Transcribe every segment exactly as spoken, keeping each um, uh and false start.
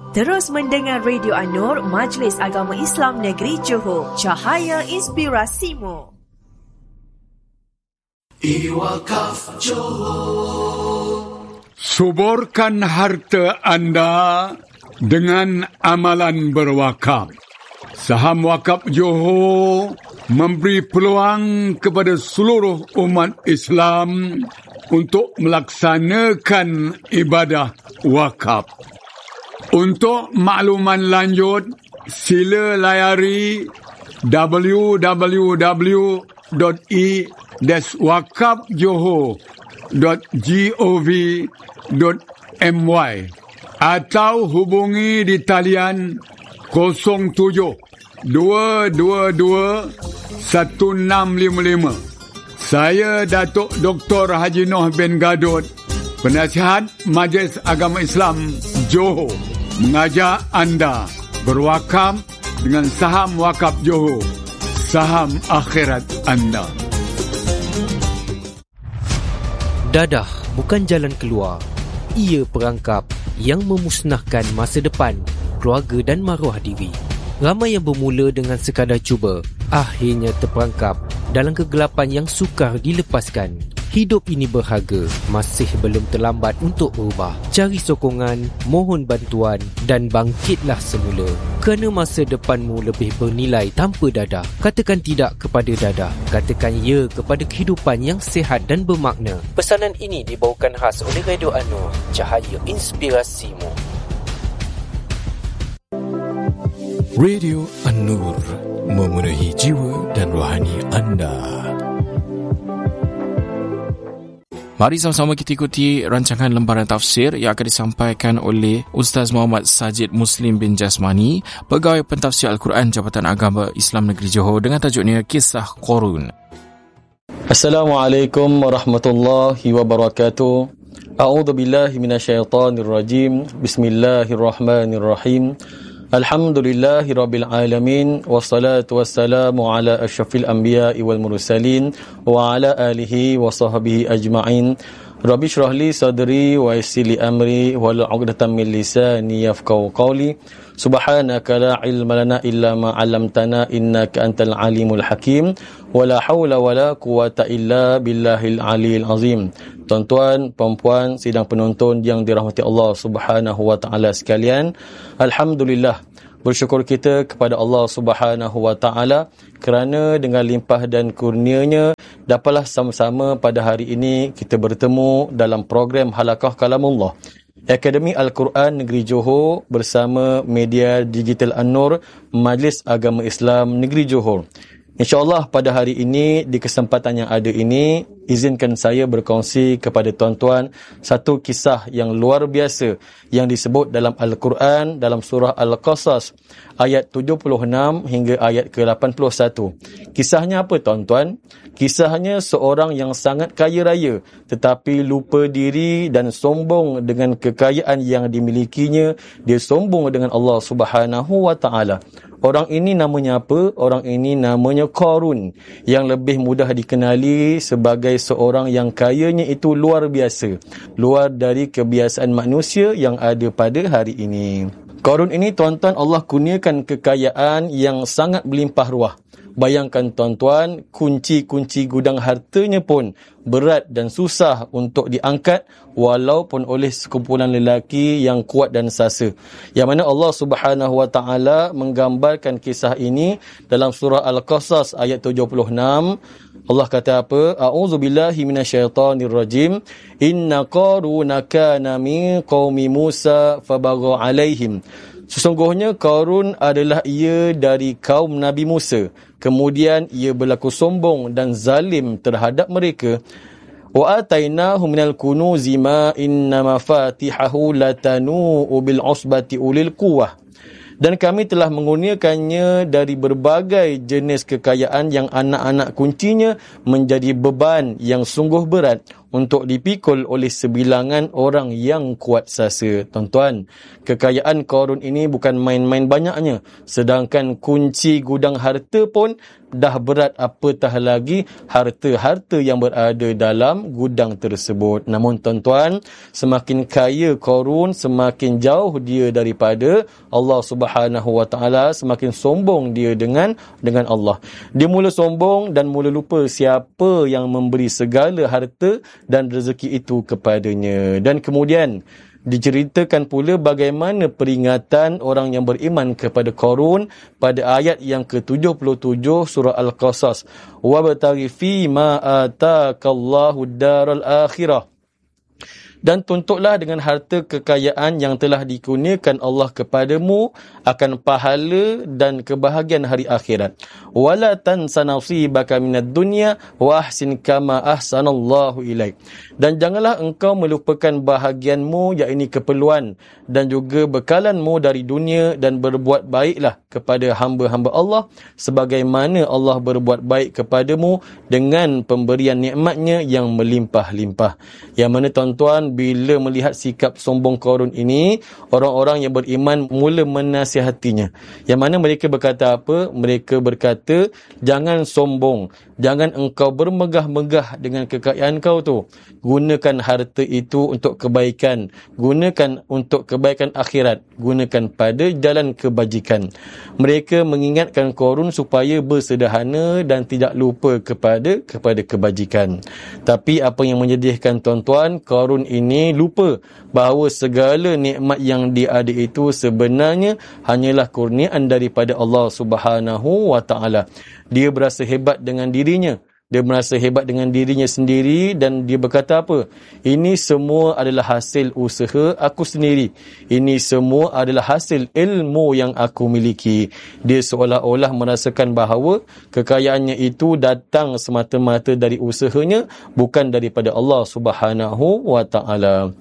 Terus mendengar Radio An-Nur, Majlis Agama Islam Negeri Johor. Cahaya inspirasimu. E-Wakaf Johor. Suburkan harta anda dengan amalan berwakaf. Saham Wakaf Johor memberi peluang kepada seluruh umat Islam untuk melaksanakan ibadah wakaf. Untuk makluman lanjut, sila layari w w w dot e wakaf johor dot gov dot my atau hubungi di talian kosong tujuh dua dua dua satu enam lima lima. Saya Datuk Doktor Haji Noh bin Gadot, Penasihat Majlis Agama Islam Johor, mengajak anda berwakaf dengan saham Wakaf Johor, saham akhirat anda. Dadah bukan jalan keluar. Ia perangkap yang memusnahkan masa depan, keluarga dan maruah diri. Ramai yang bermula dengan sekadar cuba, akhirnya terperangkap dalam kegelapan yang sukar dilepaskan. Hidup ini berharga, masih belum terlambat untuk berubah. Cari sokongan, mohon bantuan dan bangkitlah semula. Kerana masa depanmu lebih bernilai tanpa dadah. Katakan tidak kepada dadah. Katakan ya kepada kehidupan yang sihat dan bermakna. Pesanan ini dibawakan khas oleh Radio An-Nur, cahaya inspirasimu. Radio An-Nur, memenuhi jiwa dan rohani anda. Mari sama-sama kita ikuti rancangan lembaran tafsir yang akan disampaikan oleh Ustaz Muhammad Sajid Muslim bin Jasmani, Pegawai Pentafsir Al-Quran Jabatan Agama Islam Negeri Johor, dengan tajuknya Kisah Qarun. Assalamualaikum warahmatullahi wabarakatuh. A'udzu billahi minasyaitonir rajim. Bismillahirrahmanirrahim. Alhamdulillahi rabbil alamin, wassalatu wassalamu ala asyrafil anbiya'i wal mursalin wa ala alihi wa sahbihi ajma'in. Rabbi shrah li sadri wa yassir li amri wahlul 'uqdatam min lisani yafqahu qawli. Subhanaka la ilma lana illa ma 'allamtana innaka antal alimul hakim. Wala haula wala quwata illa billahil aliyil azim. Tuan-tuan, puan-puan, sidang penonton yang dirahmati Allah Subhanahu wa taala sekalian, alhamdulillah, bersyukur kita kepada Allah Subhanahu wa taala kerana dengan limpah dan kurnianya dapatlah sama-sama pada hari ini kita bertemu dalam program Halaqah Kalamullah Akademi Al-Quran Negeri Johor bersama media digital An-Nur, Majlis Agama Islam Negeri Johor. InsyaAllah pada hari ini, di kesempatan yang ada ini, izinkan saya berkongsi kepada tuan-tuan satu kisah yang luar biasa yang disebut dalam Al-Quran, dalam surah Al-Qasas ayat tujuh puluh enam hingga ayat ke lapan puluh satu. Kisahnya apa tuan-tuan? Kisahnya seorang yang sangat kaya raya tetapi lupa diri dan sombong dengan kekayaan yang dimilikinya. Dia sombong dengan Allah Subhanahu wa taala. Orang ini namanya apa? Orang ini namanya Qarun, yang lebih mudah dikenali sebagai seorang yang kayanya itu luar biasa, luar dari kebiasaan manusia yang ada pada hari ini. Qarun ini tuan-tuan, Allah kurniakan kekayaan yang sangat berlimpah ruah. Bayangkan tuan-tuan, kunci-kunci gudang hartanya pun berat dan susah untuk diangkat walaupun oleh sekumpulan lelaki yang kuat dan sasa. Yang mana Allah Subhanahu wa taala menggambarkan kisah ini dalam surah Al-Qasas ayat tujuh puluh enam. Allah kata apa? A'udzubillahi minasyaitonirrajim. Inna Qaruna kana min qaumi Musa fabagha alaihim. Sesungguhnya Qarun adalah ia dari kaum Nabi Musa. Kemudian ia berlaku sombong dan zalim terhadap mereka. Wa atainahu minal kunuzi ma inna mafatihahu latanu bil usbati ulil quwwah. Dan kami telah mengurniakannya dari berbagai jenis kekayaan yang anak-anak kuncinya menjadi beban yang sungguh berat untuk dipikul oleh sebilangan orang yang kuat sasa. Tuan-tuan, kekayaan Qarun ini bukan main-main banyaknya. Sedangkan kunci gudang harta pun dah berat, apatah lagi harta-harta yang berada dalam gudang tersebut. Namun tuan-tuan, semakin kaya Qarun, semakin jauh dia daripada Allah Subhanahu Wa Taala, semakin sombong dia dengan dengan Allah. Dia mula sombong dan mula lupa siapa yang memberi segala harta dan rezeki itu kepadanya. Dan kemudian diceritakan pula bagaimana peringatan orang yang beriman kepada Qarun pada ayat yang ke tujuh puluh tujuh surah Al-Qasas. Wabtaghi fi ma ataakallahu daral akhirah. Dan tuntutlah dengan harta kekayaan yang telah dikurniakan Allah kepadamu akan pahala dan kebahagiaan hari akhirat. Wala tansa nasibaka minad dunya wa ahsin kama ahsanallahu ilaik. Dan janganlah engkau melupakan bahagianmu, yakni keperluan dan juga bekalanmu dari dunia, dan berbuat baiklah kepada hamba-hamba Allah sebagaimana Allah berbuat baik kepadamu dengan pemberian nikmatnya yang melimpah-limpah. Yang mana tuan-tuan, bila melihat sikap sombong Qarun ini, orang-orang yang beriman mula menasihatinya. Yang mana mereka berkata apa? Mereka berkata, jangan sombong, jangan engkau bermegah-megah dengan kekayaan kau tu. Gunakan harta itu untuk kebaikan, gunakan untuk kebaikan akhirat, gunakan pada jalan kebajikan. Mereka mengingatkan Qarun supaya bersederhana dan tidak lupa kepada kepada kebajikan. Tapi apa yang menyedihkan tuan-tuan, Qarun ini lupa bahawa segala nikmat yang dia ada itu sebenarnya hanyalah kurniaan daripada Allah Subhanahu Wa Taala. Dia berasa hebat dengan dirinya. Dia merasa hebat dengan dirinya sendiri dan dia berkata apa? Ini semua adalah hasil usaha aku sendiri. Ini semua adalah hasil ilmu yang aku miliki. Dia seolah-olah merasakan bahawa kekayaannya itu datang semata-mata dari usahanya, bukan daripada Allah Subhanahu Wa Taala.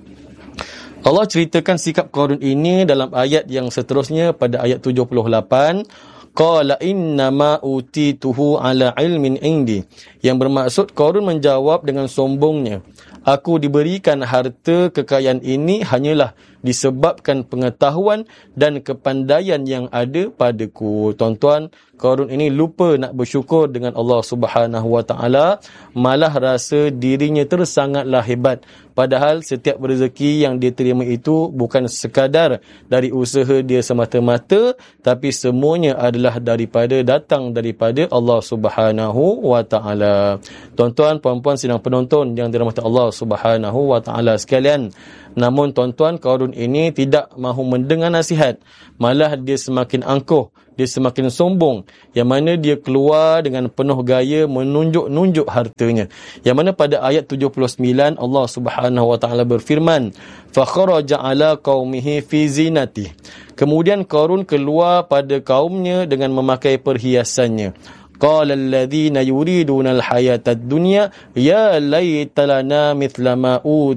Allah ceritakan sikap Qarun ini dalam ayat yang seterusnya pada ayat tujuh puluh lapan. Qala innama utituhu ala ilmin indi. Yang bermaksud Qarun menjawab dengan sombongnya, aku diberikan harta kekayaan ini hanyalah disebabkan pengetahuan dan kepandaian yang ada padaku. Tuan-tuan, Qarun ini lupa nak bersyukur dengan Allah Subhanahu Wa Taala, malah rasa dirinya tersangatlah hebat. Padahal setiap rezeki yang dia terima itu bukan sekadar dari usaha dia semata-mata, tapi semuanya adalah daripada datang daripada Allah Subhanahu Wa Taala. Tuan-tuan, puan-puan sidang penonton yang dirahmati Allah Subhanahu Wa Taala sekalian, namun tuan-tuan, Qarun ini tidak mahu mendengar nasihat, malah dia semakin angkuh, dia semakin sombong, yang mana dia keluar dengan penuh gaya menunjuk-nunjuk hartanya. Yang mana pada ayat tujuh puluh sembilan Allah Subhanahu Wa Taala berfirman, fa kharaja ala qaumihi fi zinati. Kemudian Qarun keluar pada kaumnya dengan memakai perhiasannya. Qala alladhina yuriduna alhayata ad-dunya ya laita lana mithla ma